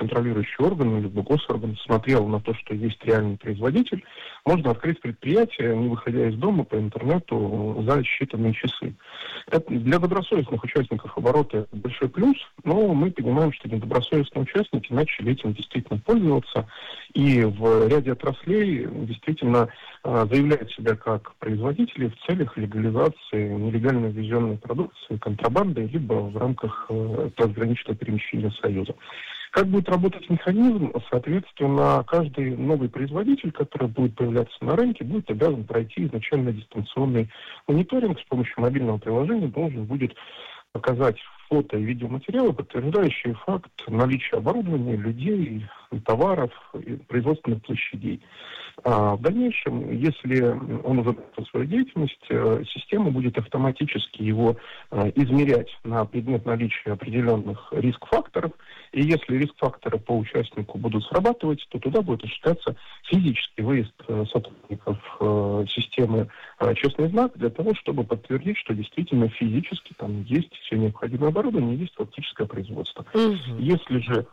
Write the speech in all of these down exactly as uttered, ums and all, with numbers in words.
контролирующий орган, либо госорган смотрел на то, что есть реальный производитель, можно открыть предприятие, не выходя из дома, по интернету за считанные часы. Это для добросовестных участников оборота это большой плюс, но мы понимаем, что недобросовестные участники начали этим действительно пользоваться, и в ряде отраслей действительно э, заявляют себя как производители в целях легализации нелегально ввезенной продукции, контрабанды, либо в рамках э, трансграничного перемещения Союза. Как будет работать механизм? Соответственно, каждый новый производитель, который будет появляться на рынке, будет обязан пройти изначально дистанционный мониторинг с помощью мобильного приложения, должен будет показать фото и видеоматериалы, подтверждающие факт наличия оборудования, людей, товаров, и производственных площадей. А в дальнейшем, если он уже начал свою деятельность, система будет автоматически его измерять на предмет наличия определенных риск-факторов, и если риск-факторы по участнику будут срабатывать, то туда будет осуществляться физический выезд сотрудников системы «Честный знак» для того, чтобы подтвердить, что действительно физически там есть все необходимое оборудование, есть фактическое производство. Угу. Если же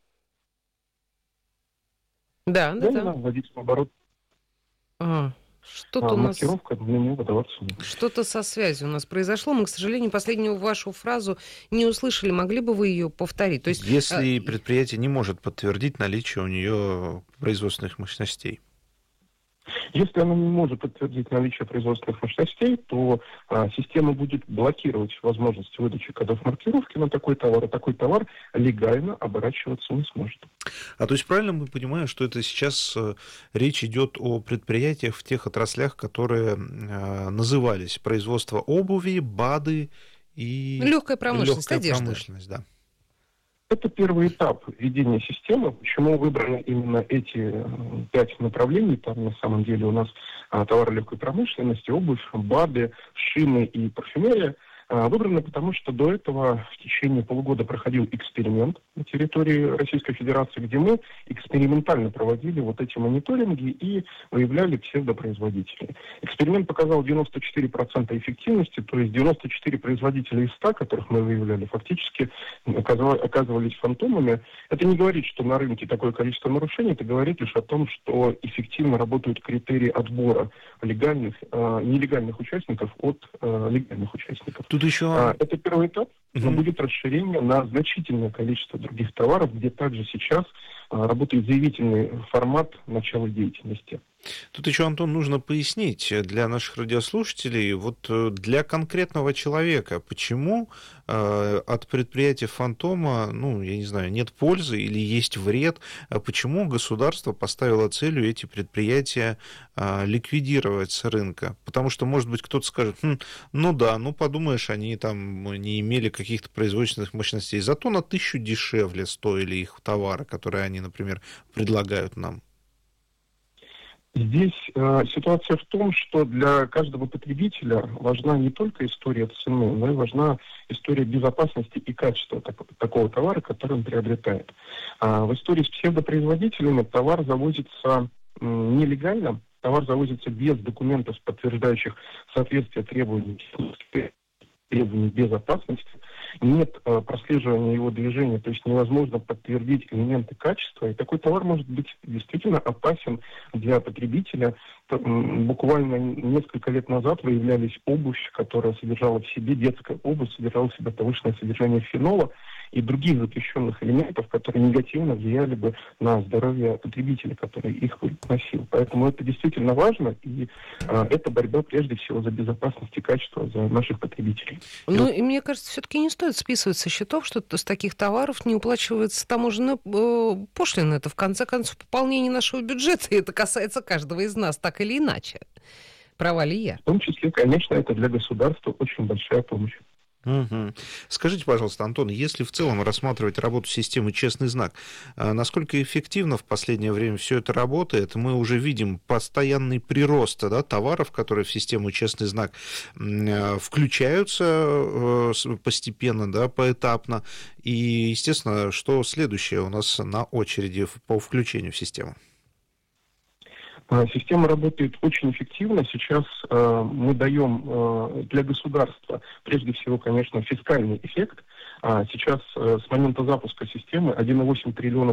Да, да, да, да. вводить в оборот, А, что-то а, у нас... маркировка для него выдаваться нет. Что-то со связью у нас произошло. Мы, к сожалению, последнюю вашу фразу не услышали. Могли бы вы ее повторить? То есть, Если а... предприятие не может подтвердить наличие у нее производственных мощностей. Если она не может подтвердить наличие производственных мощностей, то а, система будет блокировать возможность выдачи кодов маркировки на такой товар, и такой товар легально оборачиваться не сможет. А то есть правильно мы понимаем, что это сейчас речь идет о предприятиях в тех отраслях, которые а, назывались производство обуви, БАДы и... Легкая промышленность, легкая одежда. промышленность, да. Это первый этап введения системы. Почему выбраны именно эти пять направлений? Там на самом деле у нас а, товары легкой промышленности, обувь, БАДы, шины и парфюмерия. А, выбраны потому, что до этого в течение полугода проходил эксперимент на территории Российской Федерации, где мы экспериментально проводили вот эти мониторинги и выявляли псевдопроизводителей. Эксперимент показал девяносто четыре процента эффективности, то есть девяносто четыре производителя из ста, которых мы выявляли, фактически оказывались фантомами. Это не говорит, что на рынке такое количество нарушений, это говорит лишь о том, что эффективно работают критерии отбора легальных, э, нелегальных участников от э, легальных участников. Тут еще... А, это первый этап, но Угу. будет расширение на значительное количество других товаров, где также сейчас а, работает заявительный формат начала деятельности. Тут еще, Антон, нужно пояснить для наших радиослушателей, вот для конкретного человека, почему э, от предприятия «Фантома», ну, я не знаю, нет пользы или есть вред, а почему государство поставило целью эти предприятия э, ликвидировать с рынка? Потому что, может быть, кто-то скажет, хм, ну да, ну подумаешь, они там не имели каких-то производственных мощностей, зато на тысячу дешевле стоили их товары, которые они, например, предлагают нам. Здесь э, ситуация в том, что для каждого потребителя важна не только история цены, но и важна история безопасности и качества так, такого товара, который он приобретает. А в истории с псевдопроизводителями товар завозится м, нелегально, товар завозится без документов, подтверждающих соответствие требований, требований безопасности. Нет э, прослеживания его движения, то есть невозможно подтвердить элементы качества, и такой товар может быть действительно опасен для потребителя. Буквально несколько лет назад выявлялись обувь, которая содержала в себе, детская обувь, содержала в себе повышенное содержание фенола и других запрещенных элементов, которые негативно влияли бы на здоровье потребителя, который их носил. Поэтому это действительно важно, и а, это борьба прежде всего за безопасность и качество за наших потребителей. Ну, и мне кажется, все-таки не стоит списывать со счетов, что с таких товаров не уплачивается таможенная э, пошлина. Это, в конце концов, пополнение нашего бюджета, и это касается каждого из нас, так или иначе. Права ли я? В том числе, конечно, это для государства очень большая помощь. Угу. Скажите, пожалуйста, Антон, если в целом рассматривать работу системы «Честный знак», насколько эффективно в последнее время все это работает? Мы уже видим постоянный прирост, да, товаров, которые в систему «Честный знак» включаются постепенно, да, поэтапно. И, естественно, что следующее у нас на очереди по включению в систему? Система работает очень эффективно. Сейчас э, мы даем э, для государства, прежде всего, конечно, фискальный эффект. А сейчас э, с момента запуска системы один и восемь триллиона